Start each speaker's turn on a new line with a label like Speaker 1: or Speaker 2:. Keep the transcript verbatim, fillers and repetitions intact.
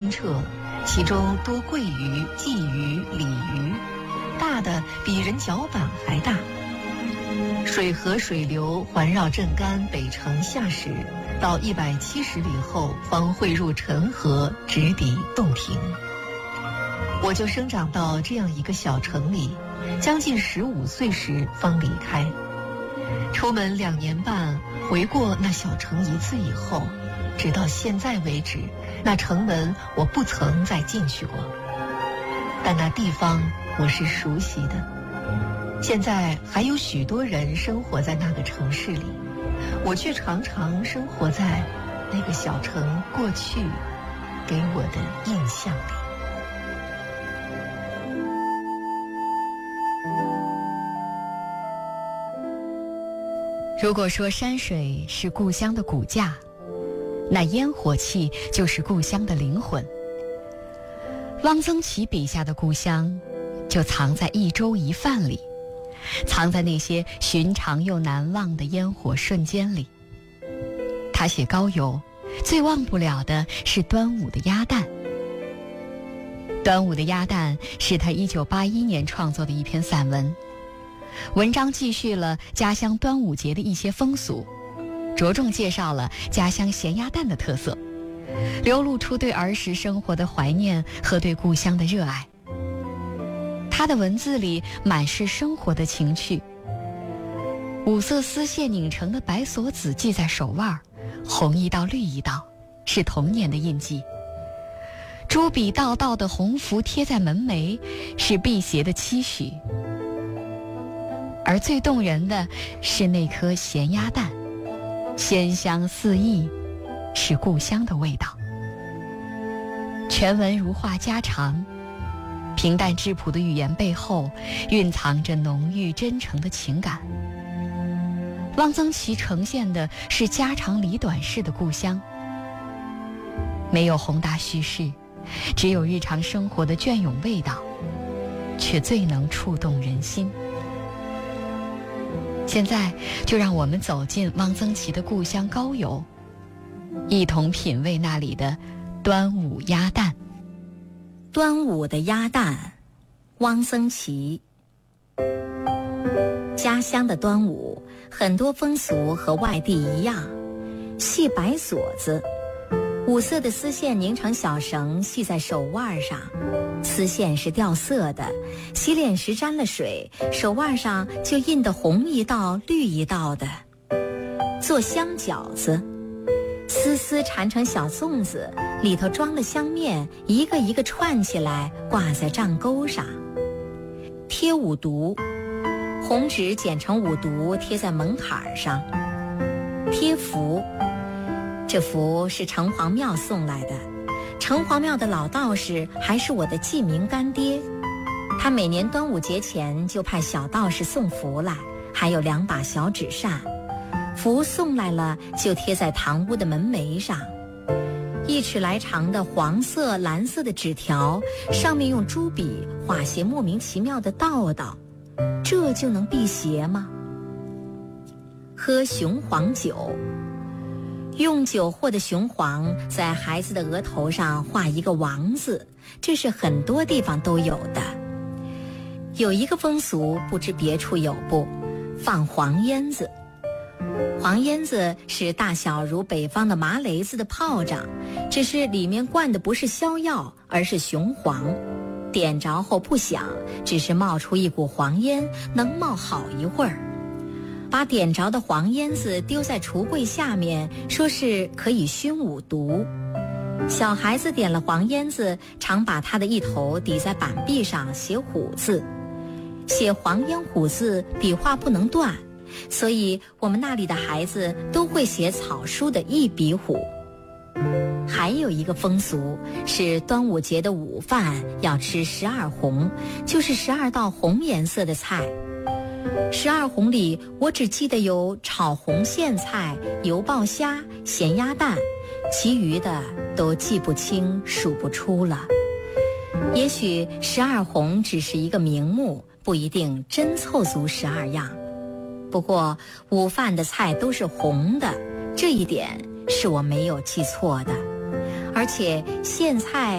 Speaker 1: 清澈，其中多桂鱼、鲫鱼、鲤鱼，大的比人脚板还大。水河水流环绕镇干北城下石，到一百七十里后方汇入陈河，直抵洞庭。我就生长到这样一个小城里，将近十五岁时方离开。出门两年半，回过那小城一次以后，直到现在为止，那城门我不曾再进去过。但那地方我是熟悉的。现在还有许多人生活在那个城市里，我却常常生活在那个小城过去给我的印象里。
Speaker 2: 如果说山水是故乡的骨架，那烟火气就是故乡的灵魂。汪曾祺笔下的故乡就藏在一粥一饭里，藏在那些寻常又难忘的烟火瞬间里。他写高邮，最忘不了的是端午的鸭蛋。端午的鸭蛋是他一九八一年创作的一篇散文，文章记叙了家乡端午节的一些风俗，着重介绍了家乡咸鸭蛋的特色，流露出对儿时生活的怀念和对故乡的热爱。他的文字里满是生活的情趣，五色丝线拧成的白锁子系在手腕，红一道绿一道，是童年的印记。朱笔道道的红符贴在门楣，是辟邪的期许。而最动人的是那颗咸鸭蛋，鲜香四溢，是故乡的味道。全文如话家常，平淡质朴的语言背后蕴藏着浓郁真诚的情感。汪曾祺呈现的是家长里短式的故乡，没有宏大叙事，只有日常生活的隽永味道，却最能触动人心。现在就让我们走进汪曾祺的故乡高邮，一同品味那里的端午鸭蛋。
Speaker 3: 端午的鸭蛋，汪曾祺。家乡的端午，很多风俗和外地一样，系白锁子，五色的丝线拧成小绳，系在手腕上。丝线是掉色的，洗脸时沾了水，手腕上就印得红一道绿一道的。做香饺子，丝丝缠成小粽子，里头装了香面，一个一个串起来挂在帐钩上。贴五毒，红纸剪成五毒贴在门槛上。贴符，这符是城隍庙送来的，城隍庙的老道士还是我的记名干爹，他每年端午节前就派小道士送符来，还有两把小纸扇。符送来了就贴在堂屋的门楣上，一尺来长的黄色蓝色的纸条，上面用朱笔画些莫名其妙的道道，这就能辟邪吗？喝雄黄酒，用酒或的雄黄在孩子的额头上画一个王字，这是很多地方都有的。有一个风俗不知别处有不，放黄烟子。黄烟子是大小如北方的麻雷子的炮仗，只是里面灌的不是硝药，而是雄黄。点着后不响，只是冒出一股黄烟，能冒好一会儿。把点着的黄烟子丢在橱柜下面，说是可以熏五毒。小孩子点了黄烟子，常把他的一头抵在板壁上写虎字。写黄烟虎字笔画不能断，所以我们那里的孩子都会写草书的一笔虎。还有一个风俗是端午节的午饭要吃十二红，就是十二道红颜色的菜。十二红里我只记得有炒红苋菜、油爆虾、咸鸭蛋，其余的都记不清数不出了。也许十二红只是一个名目，不一定真凑足十二样。不过午饭的菜都是红的，这一点是我没有记错的。而且苋菜